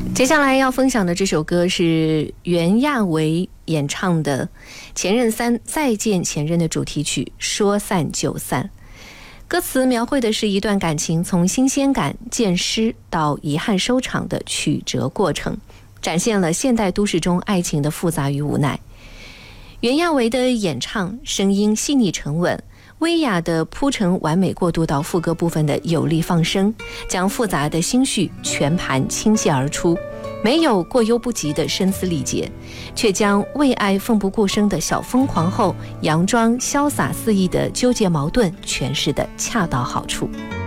接下来要分享的这首歌是袁娅维演唱的《前任3再见前任》的主题曲《说散就散》。歌词描绘的是一段感情从新鲜感渐失到遗憾收场的曲折过程，展现了现代都市中爱情的复杂与无奈。袁娅维的演唱声音细腻沉稳，威雅的铺陈完美过渡到副歌部分的有力放声，将复杂的心绪全盘倾泻而出，没有过犹不及的声嘶力竭，却将为爱奋不顾身的小疯狂后佯装潇洒肆意的纠结矛盾诠释得恰到好处。